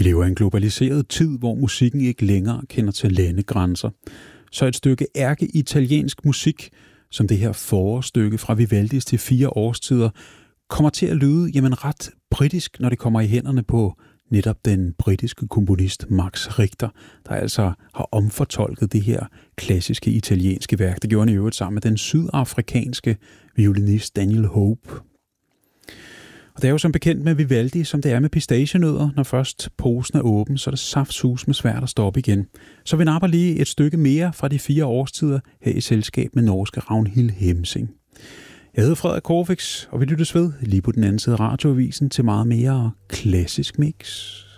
Vi lever i en globaliseret tid, hvor musikken ikke længere kender til landegrænser. Så et stykke ærke-italiensk musik, som det her forårsstykke fra Vivaldis til 4 årstider, kommer til at lyde ret britisk, når det kommer i hænderne på netop den britiske komponist Max Richter, der altså har omfortolket det her klassiske italienske værk. Det gjorde han i øvrigt sammen med den sydafrikanske violinist Daniel Hope. Og det er jo som bekendt med Vivaldi, som det er med pistacienødder. Når først posen er åben, så er det saftsus med svært at stoppe igen. Så vi napper lige et stykke mere fra de 4 årstider her i selskab med norske Ragnhild Hemsing. Jeg hedder Frederik Korfix, og vi lyttes ved lige på den anden side af radioavisen til meget mere klassisk mix.